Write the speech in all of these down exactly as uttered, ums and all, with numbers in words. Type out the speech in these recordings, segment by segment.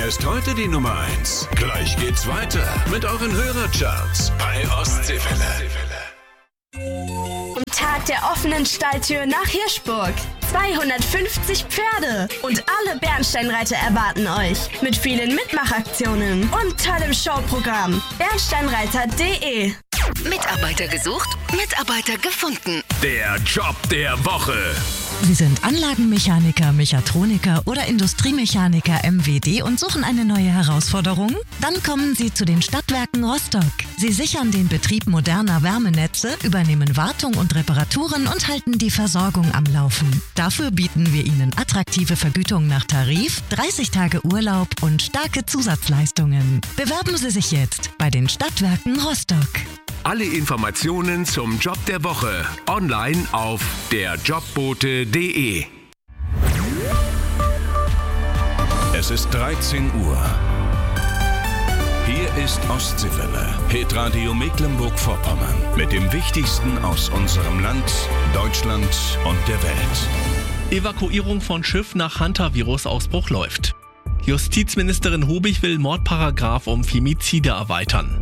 Wer ist heute die Nummer eins? Gleich geht's weiter mit euren Hörercharts bei Ostseewelle. Am Tag der offenen Stalltür nach Hirschburg. zweihundertfünfzig Pferde und alle Bernsteinreiter erwarten euch. Mit vielen Mitmachaktionen und tollem Showprogramm. bernsteinreiter punkt de. Mitarbeiter gesucht, Mitarbeiter gefunden. Der Job der Woche. Sie sind Anlagenmechaniker, Mechatroniker oder Industriemechaniker M W D und suchen eine neue Herausforderung? Dann kommen Sie zu den Stadtwerken Rostock. Sie sichern den Betrieb moderner Wärmenetze, übernehmen Wartung und Reparaturen und halten die Versorgung am Laufen. Dafür bieten wir Ihnen attraktive Vergütung nach Tarif, dreißig Tage Urlaub und starke Zusatzleistungen. Bewerben Sie sich jetzt bei den Stadtwerken Rostock. Alle Informationen zum Job der Woche online auf der jobbote punkt de. Es ist dreizehn Uhr. Hier ist Ostseewelle, Hitradio Mecklenburg-Vorpommern mit dem Wichtigsten aus unserem Land, Deutschland und der Welt. Evakuierung von Schiff nach Hantavirus-Ausbruch läuft. Justizministerin Hubig will Mordparagraf um Femizide erweitern.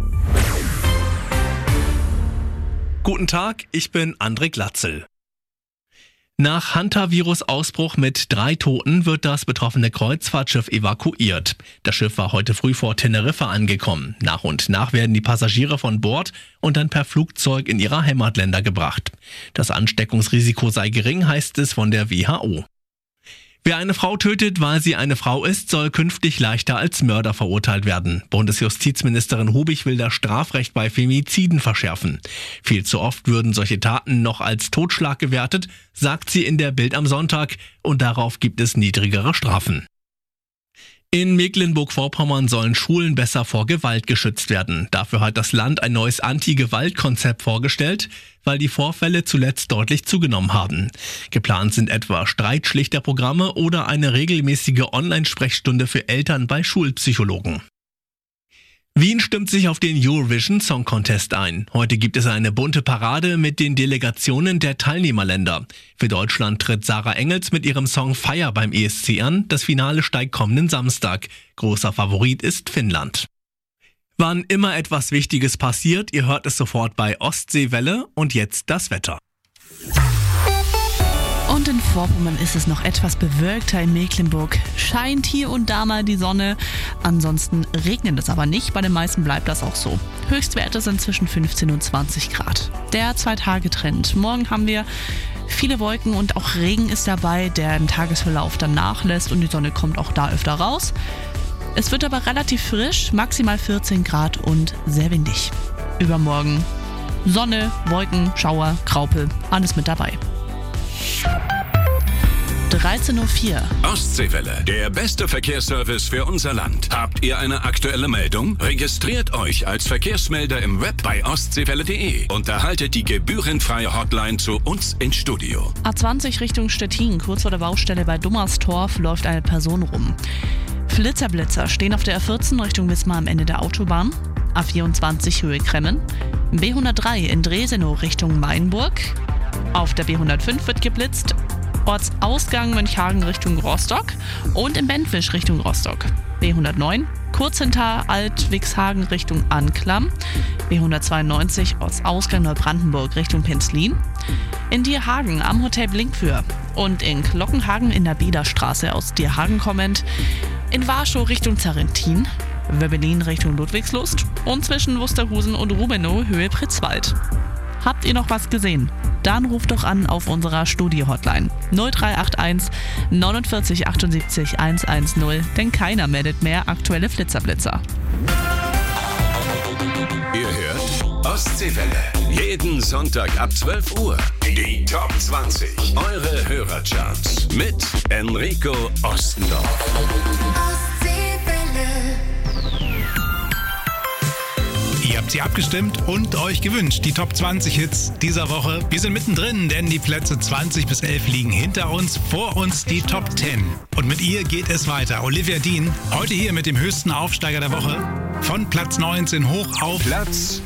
Guten Tag, ich bin André Glatzel. Nach Hantavirus-Ausbruch mit drei Toten wird das betroffene Kreuzfahrtschiff evakuiert. Das Schiff war heute früh vor Teneriffa angekommen. Nach und nach werden die Passagiere von Bord und dann per Flugzeug in ihre Heimatländer gebracht. Das Ansteckungsrisiko sei gering, heißt es von der W H O. Wer eine Frau tötet, weil sie eine Frau ist, soll künftig leichter als Mörder verurteilt werden. Bundesjustizministerin Hubig will das Strafrecht bei Femiziden verschärfen. Viel zu oft würden solche Taten noch als Totschlag gewertet, sagt sie in der Bild am Sonntag, und darauf gibt es niedrigere Strafen. In Mecklenburg-Vorpommern sollen Schulen besser vor Gewalt geschützt werden. Dafür hat das Land ein neues Anti-Gewalt-Konzept vorgestellt, weil die Vorfälle zuletzt deutlich zugenommen haben. Geplant sind etwa Streitschlichterprogramme oder eine regelmäßige Online-Sprechstunde für Eltern bei Schulpsychologen. Wien stimmt sich auf den Eurovision Song Contest ein. Heute gibt es eine bunte Parade mit den Delegationen der Teilnehmerländer. Für Deutschland tritt Sarah Engels mit ihrem Song Fire beim E S C an. Das Finale steigt kommenden Samstag. Großer Favorit ist Finnland. Wann immer etwas Wichtiges passiert, ihr hört es sofort bei Ostseewelle. Und jetzt das Wetter. Und in Vorpommern ist es noch etwas bewölkter. In Mecklenburg scheint hier und da mal die Sonne. Ansonsten regnet es aber nicht. Bei den meisten bleibt das auch so. Höchstwerte sind zwischen fünfzehn und zwanzig Grad. Der Zwei-Tage-Trend. Morgen haben wir viele Wolken und auch Regen ist dabei, der im Tagesverlauf dann nachlässt und die Sonne kommt auch da öfter raus. Es wird aber relativ frisch, maximal vierzehn Grad und sehr windig. Übermorgen Sonne, Wolken, Schauer, Graupel, alles mit dabei. dreizehn Uhr vier. Ostseewelle, der beste Verkehrsservice für unser Land. Habt ihr eine aktuelle Meldung? Registriert euch als Verkehrsmelder im Web bei ostseewelle punkt de und erhaltet die gebührenfreie Hotline zu uns ins Studio. A zwanzig Richtung Stettin, kurz vor der Baustelle bei Dummerstorf, läuft eine Person rum. Flitzer-Blitzer stehen auf der A vierzehn Richtung Wismar am Ende der Autobahn. A vierundzwanzig Höhe Kremmen. B hundertdrei in Dresenow Richtung Mainburg. Auf der B hundertfünf wird geblitzt. Ortsausgang Mönchhagen Richtung Rostock und im Bentwisch Richtung Rostock. B hundertneun, kurz hinter Alt-Wixhagen Richtung Anklam. B hundertzweiundneunzig, Ortsausgang Neubrandenburg Richtung Penzlin. In Dierhagen am Hotel Blinkfür und in Glockenhagen in der Biederstraße aus Dierhagen kommend. In Warschau Richtung Zarentin. Wöbbelin Richtung Ludwigslust und zwischen Wusterhusen und Rubenow Höhe Pritzwald. Habt ihr noch was gesehen? Dann ruft doch an auf unserer Studio-Hotline null drei acht eins neunundvierzig achtundsiebzig hundertzehn, denn keiner meldet mehr aktuelle Flitzerblitzer. Ihr hört Ostseewelle. Jeden Sonntag ab zwölf Uhr. Die Top zwanzig. Eure Hörercharts mit Enrico Ostendorf. Ihr habt sie abgestimmt und euch gewünscht. Die Top zwanzig Hits dieser Woche. Wir sind mittendrin, denn die Plätze zwanzig bis elf liegen hinter uns. Vor uns die Top zehn. Und mit ihr geht es weiter. Olivia Dean, heute hier mit dem höchsten Aufsteiger der Woche. Von Platz neunzehn hoch auf Platz